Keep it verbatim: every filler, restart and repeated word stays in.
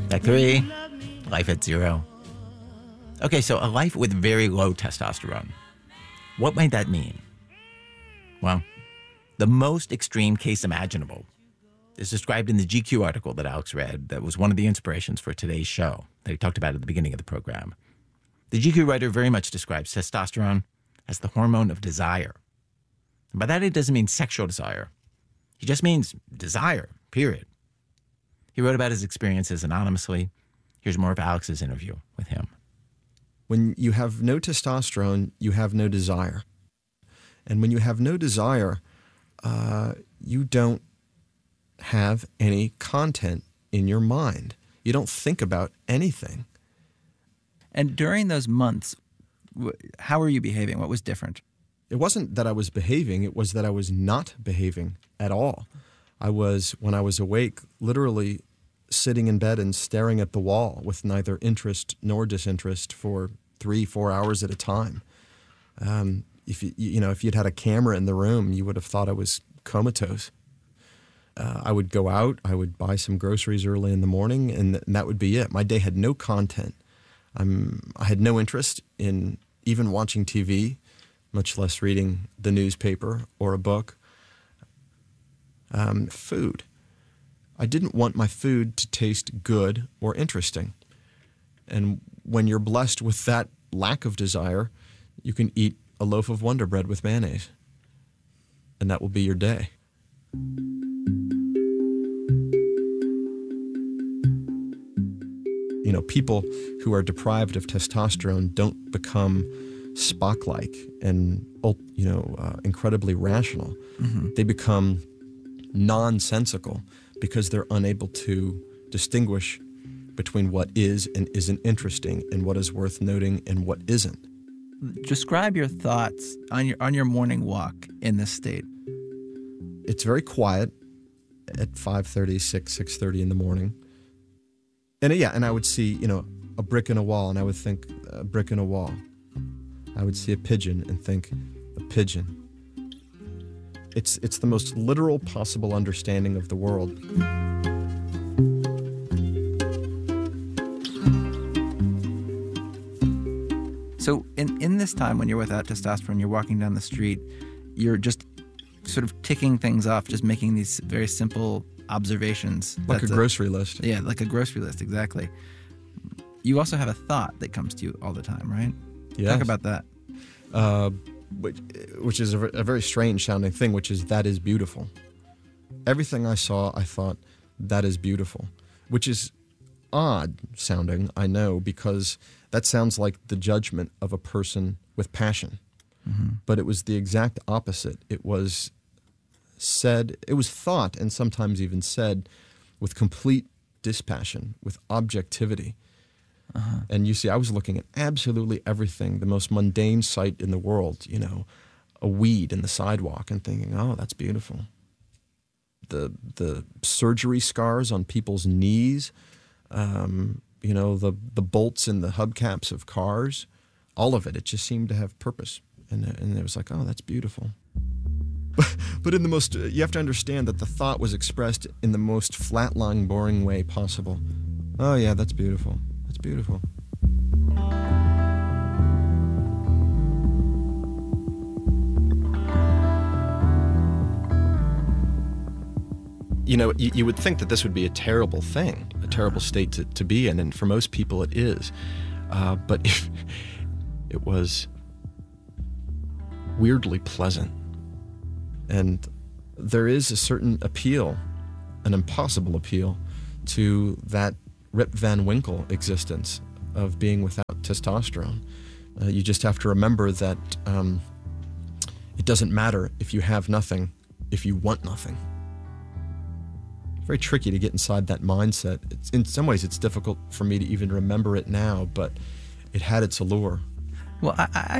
At three, life at zero. Okay, so a life with very low testosterone. What might that mean? Well, the most extreme case imaginable is described in the G Q article that Alex read that was one of the inspirations for today's show that he talked about at the beginning of the program. The G Q writer very much describes testosterone as the hormone of desire. And by that, it doesn't mean sexual desire. He just means desire, period. He wrote about his experiences anonymously. Here's more of Alex's interview with him. When you have no testosterone, you have no desire. And when you have no desire, uh, you don't have any content in your mind. You don't think about anything. And during those months, how were you behaving? What was different? It wasn't that I was behaving. It was that I was not behaving at all. I was, when I was awake, literally sitting in bed and staring at the wall with neither interest nor disinterest for three, four hours at a time. Um, if you, you know, if you'd had a camera in the room, you would have thought I was comatose. Uh, I would go out, I would buy some groceries early in the morning, and, th- and that would be it. My day had no content. I'm, I had no interest in even watching T V, much less reading the newspaper or a book. Um, food. I didn't want my food to taste good or interesting. And when you're blessed with that lack of desire, you can eat a loaf of Wonder Bread with mayonnaise, and that will be your day. You know, people who are deprived of testosterone don't become Spock-like and, you know, uh, incredibly rational. Mm-hmm. They become nonsensical because they're unable to distinguish between what is and isn't interesting and what is worth noting and what isn't. Describe your thoughts on your on your morning walk in this state. It's very quiet at five thirty, six, six thirty in the morning. And yeah, and I would see, you know, a brick in a wall, and I would think, a brick in a wall. I would see a pigeon and think, a pigeon. It's it's the most literal possible understanding of the world. So in, in this time when you're without testosterone, you're walking down the street, you're just sort of ticking things off, just making these very simple observations. Like That's a grocery a, list. Yeah, like a grocery list, exactly. You also have a thought that comes to you all the time, right? Yes. Talk about that. Uh, which, which is a, a very strange sounding thing, which is, that is beautiful. Everything I saw, I thought, that is beautiful, which is odd sounding, I know, because that sounds like the judgment of a person with passion. Mm-hmm. But it was the exact opposite. It was said, it was thought and sometimes even said with complete dispassion, with objectivity. Uh-huh. And you see, I was looking at absolutely everything, the most mundane sight in the world, you know, a weed in the sidewalk, and thinking, oh, that's beautiful. The the surgery scars on people's knees, um, you know, the, the bolts in the hubcaps of cars, all of it, it just seemed to have purpose. And, and it was like, oh, that's beautiful. But in the most, you have to understand that the thought was expressed in the most flat-lying, boring way possible. Oh, yeah, that's beautiful. That's beautiful. You know, you, you would think that this would be a terrible thing, a terrible state to, to be in, and for most people it is. Uh, but if it was weirdly pleasant. And there is a certain appeal, an impossible appeal, to that Rip Van Winkle existence of being without testosterone. Uh, you just have to remember that um, it doesn't matter if you have nothing, if you want nothing. It's very tricky to get inside that mindset. It's, in some ways, it's difficult for me to even remember it now, but it had its allure. Well, I, I